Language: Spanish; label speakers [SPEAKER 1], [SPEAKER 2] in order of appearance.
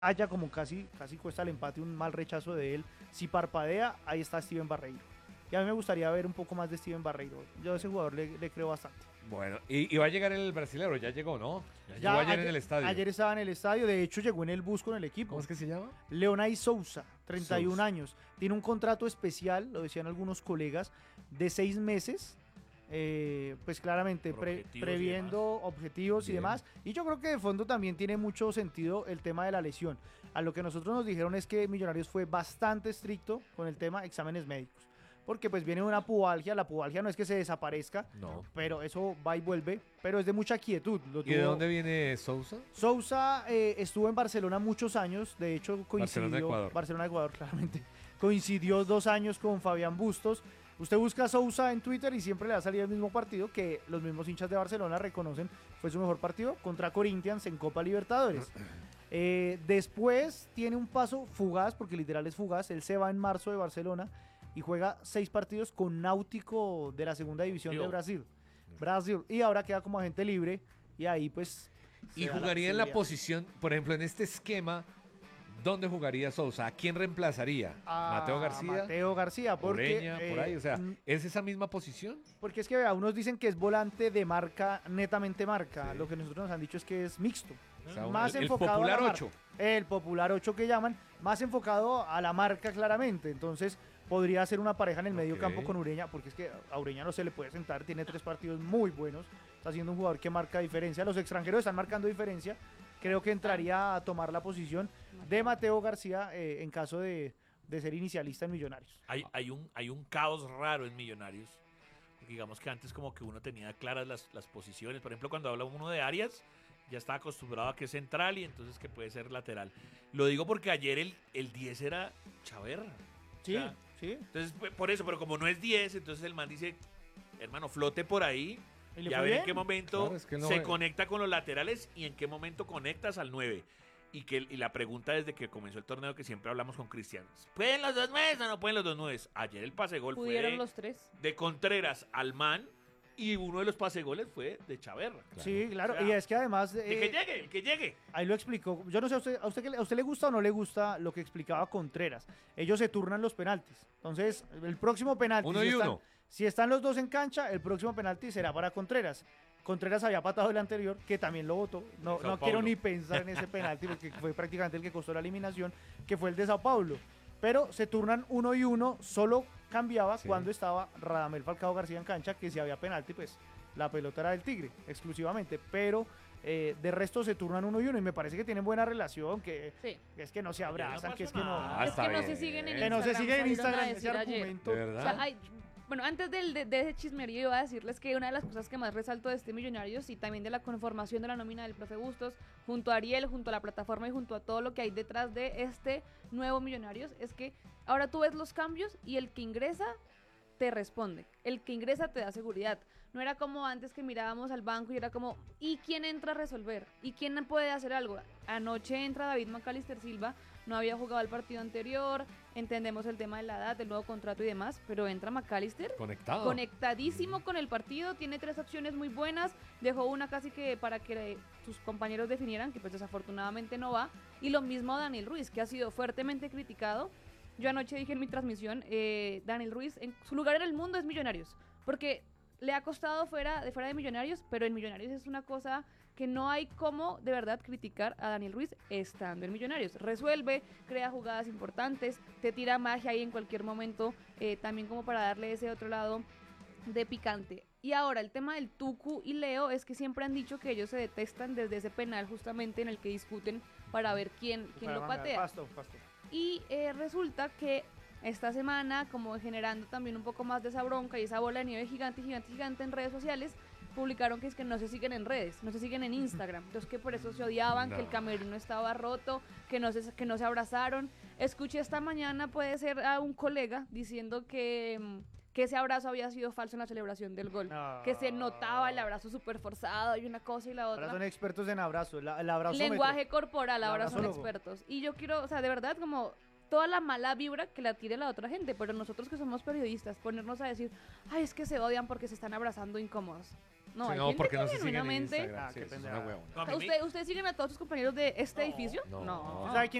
[SPEAKER 1] haya como casi cuesta el empate, un mal rechazo de él. Si parpadea, ahí está Steven Barreiro. Y a mí me gustaría ver un poco más de Steven Barreiro. Yo a ese jugador le creo bastante.
[SPEAKER 2] Bueno, y va a llegar el brasilero, ya llegó, ¿no? Ya
[SPEAKER 1] Ya
[SPEAKER 2] llegó ayer en el estadio.
[SPEAKER 1] Ayer estaba en el estadio, de hecho llegó en el bus con el equipo.
[SPEAKER 2] ¿Cómo es que se llama?
[SPEAKER 1] Leonay Sousa, 31
[SPEAKER 2] Sousa.
[SPEAKER 1] años. Tiene un contrato especial, lo decían algunos colegas, de 6 meses. Pues claramente
[SPEAKER 3] Por objetivos
[SPEAKER 1] previendo objetivos y
[SPEAKER 2] Bien.
[SPEAKER 1] demás. Y yo creo que de fondo también tiene mucho sentido el tema de la lesión. A lo que nosotros nos dijeron es que Millonarios fue bastante estricto con el tema exámenes médicos. Porque pues viene una pubalgia, la pubalgia no es que se desaparezca,
[SPEAKER 2] No.
[SPEAKER 1] pero eso va y vuelve, pero es de mucha quietud.
[SPEAKER 2] ¿Y de dónde viene Sousa?
[SPEAKER 1] Sousa estuvo en Barcelona muchos años, de hecho coincidió...
[SPEAKER 2] Ecuador.
[SPEAKER 1] Barcelona, Ecuador, claramente. Coincidió 2 años con Fabián Bustos. Usted busca a Sousa en Twitter y siempre le va a salir el mismo partido que los mismos hinchas de Barcelona reconocen fue su mejor partido contra Corinthians en Copa Libertadores. Después tiene un paso fugaz, porque literal es fugaz, él se va en marzo de Barcelona y juega 6 partidos con Náutico de la segunda división de Brasil. Y ahora queda como agente libre y ahí pues...
[SPEAKER 2] Y
[SPEAKER 1] se da
[SPEAKER 2] jugaría en la
[SPEAKER 1] posibilidad.
[SPEAKER 2] posición, por ejemplo, en este esquema, ¿dónde jugaría Sousa? ¿A quién reemplazaría?
[SPEAKER 1] A
[SPEAKER 2] ¿Mateo García?
[SPEAKER 1] Mateo García, porque...
[SPEAKER 2] Ureña, por ahí, o sea, ¿es esa misma posición?
[SPEAKER 1] Porque es que vea, unos dicen que es volante de marca, netamente marca.
[SPEAKER 2] Sí.
[SPEAKER 1] Lo que nosotros nos han dicho es que es mixto.
[SPEAKER 2] O sea,
[SPEAKER 1] Más
[SPEAKER 2] el
[SPEAKER 1] enfocado
[SPEAKER 2] popular
[SPEAKER 1] a la marca.
[SPEAKER 2] 8.
[SPEAKER 1] El popular 8 que llaman, más enfocado a la marca claramente. Entonces podría ser una pareja en el medio
[SPEAKER 2] Ok.
[SPEAKER 1] campo con Ureña, porque es que a Ureña no se le puede sentar, tiene 3 partidos muy buenos, está siendo un jugador que marca diferencia. Los extranjeros están marcando diferencia. Creo que entraría a tomar la posición de Mateo García en caso de ser inicialista en Millonarios.
[SPEAKER 3] Hay un caos raro en Millonarios. Porque digamos que antes como que uno tenía claras las posiciones. Por ejemplo, cuando habla uno de Arias, ya está acostumbrado a que es central y entonces que puede ser lateral. Lo digo porque ayer el 10 era Chaverra.
[SPEAKER 1] Sí,
[SPEAKER 3] O sea,
[SPEAKER 1] sí.
[SPEAKER 3] entonces, por eso, pero como no es 10, entonces el man dice, hermano, flote por ahí
[SPEAKER 1] Y le
[SPEAKER 3] y a
[SPEAKER 1] fue
[SPEAKER 3] ver en
[SPEAKER 1] bien.
[SPEAKER 3] qué momento
[SPEAKER 2] Claro, es que no
[SPEAKER 3] se
[SPEAKER 2] ve-
[SPEAKER 3] conecta con los laterales y en qué momento conectas al 9. Y la pregunta desde que comenzó el torneo que siempre hablamos con Cristian, ¿pueden los 2 9 o no pueden los 2 9? Ayer el pase gol fue
[SPEAKER 4] Pudieron los 3.
[SPEAKER 3] de Contreras al man y uno de los pase goles fue de Chaverra.
[SPEAKER 1] Sí, claro.
[SPEAKER 3] O sea,
[SPEAKER 1] y es que además...
[SPEAKER 3] El que llegue.
[SPEAKER 1] Ahí lo explicó. Yo no sé a usted le gusta o no le gusta lo que explicaba Contreras. Ellos se turnan los penaltis. Entonces, el próximo penalti.
[SPEAKER 2] Uno y uno.
[SPEAKER 1] Si están los dos en cancha, el próximo penalti será para Contreras. Contreras había patado el anterior, que también lo votó. No,
[SPEAKER 3] Sao
[SPEAKER 1] no quiero
[SPEAKER 3] Paulo.
[SPEAKER 1] ni pensar en ese penalti, porque fue prácticamente el que costó la eliminación, que fue el de Sao Paulo. Pero se turnan 1 y 1, solo cambiaba
[SPEAKER 2] Sí.
[SPEAKER 1] cuando estaba Radamel Falcao García en cancha, que si había penalti, pues la pelota era del Tigre, exclusivamente. Pero de resto se turnan 1 y 1 y me parece que tienen buena relación, que
[SPEAKER 4] Sí.
[SPEAKER 1] es que no se
[SPEAKER 3] Ayer no
[SPEAKER 1] abrazan, que es
[SPEAKER 3] pasó
[SPEAKER 1] que no...
[SPEAKER 3] nada.
[SPEAKER 2] Ah,
[SPEAKER 4] Es
[SPEAKER 2] está
[SPEAKER 4] que no
[SPEAKER 2] bien.
[SPEAKER 4] se siguen en
[SPEAKER 1] Que no se siguen en
[SPEAKER 4] salieron a
[SPEAKER 1] Instagram ese
[SPEAKER 4] decir ayer.
[SPEAKER 1] argumento.
[SPEAKER 2] ¿De verdad?
[SPEAKER 4] O sea, bueno, antes de ese chismerío iba a decirles que una de las cosas que más resalto de este Millonarios y también de la conformación de la nómina del profe Bustos, junto a Ariel, junto a la plataforma y junto a todo lo que hay detrás de este nuevo Millonarios, es que ahora tú ves los cambios y el que ingresa te responde. El que ingresa te da seguridad. No era como antes que mirábamos al banco y era como, ¿y quién entra a resolver? ¿Y quién puede hacer algo? Anoche entra David Macalister Silva, no había jugado el partido anterior, entendemos el tema de la edad, del nuevo contrato y demás, pero entra Macalister
[SPEAKER 2] Conectado.
[SPEAKER 4] conectadísimo con el partido, tiene 3 opciones muy buenas, dejó una casi que para que sus compañeros definieran, que pues desafortunadamente no va, y lo mismo Daniel Ruiz, que ha sido fuertemente criticado. Yo anoche dije en mi transmisión, Daniel Ruiz, en su lugar en el mundo es Millonarios, porque le ha costado fuera de Millonarios, pero en Millonarios es una cosa que no hay cómo de verdad criticar a Daniel Ruiz estando en Millonarios. Resuelve, crea jugadas importantes, te tira magia ahí en cualquier momento, también como para darle ese otro lado de picante. Y ahora el tema del Tucu y Leo es que siempre han dicho que ellos se detestan desde ese penal justamente en el que discuten para ver quién lo patea.
[SPEAKER 1] Pasto.
[SPEAKER 4] Y resulta que esta semana, como generando también un poco más de esa bronca y esa bola de nieve gigante en redes sociales, publicaron que es que no se siguen en redes, no se siguen en Instagram. Entonces que por eso se odiaban,
[SPEAKER 2] No.
[SPEAKER 4] que el camerino estaba roto, que no se abrazaron. Escuché esta mañana, puede ser a un colega diciendo que ese abrazo había sido falso en la celebración del gol.
[SPEAKER 1] No.
[SPEAKER 4] Que se notaba el abrazo súper forzado y una cosa y la
[SPEAKER 1] Ahora son
[SPEAKER 4] otra.
[SPEAKER 1] expertos en abrazo, el abrazo.
[SPEAKER 4] Lenguaje corporal, ahora son
[SPEAKER 1] Abrazólogo.
[SPEAKER 4] expertos. Y yo quiero, o sea, de verdad, como toda la mala vibra que la tire la otra gente, pero nosotros que somos periodistas, ponernos a decir, ay, es que se odian porque se están abrazando incómodos. No,
[SPEAKER 2] Sí,
[SPEAKER 4] hay
[SPEAKER 2] no,
[SPEAKER 4] gente
[SPEAKER 2] porque
[SPEAKER 4] que
[SPEAKER 2] no se siguen en
[SPEAKER 4] genuinamente...
[SPEAKER 2] Instagram.
[SPEAKER 1] Ah,
[SPEAKER 2] Sí,
[SPEAKER 1] qué
[SPEAKER 2] eso es
[SPEAKER 1] pendeja.
[SPEAKER 2] una huevona.
[SPEAKER 3] No, a mí me-
[SPEAKER 4] ¿Ustedes siguen a todos sus compañeros de este edificio?
[SPEAKER 2] No.
[SPEAKER 4] No.
[SPEAKER 1] ¿Sabe